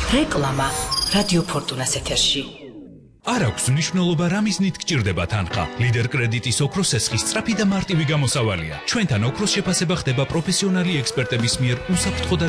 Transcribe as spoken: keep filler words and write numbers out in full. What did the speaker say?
რეკლამა რადიო ფორტუნას ეთერში. არ აქვს მნიშვნელობა რა მიზნით გჭირდება თანხა. ლიდერ კრედიტის ოქროს სესხი სწრაფი და მარტივი გამოსავალია. ჩვენთან ოქროს შეფასება ხდება პროფესიონალი ექსპერტების მიერ უსაფრთხო და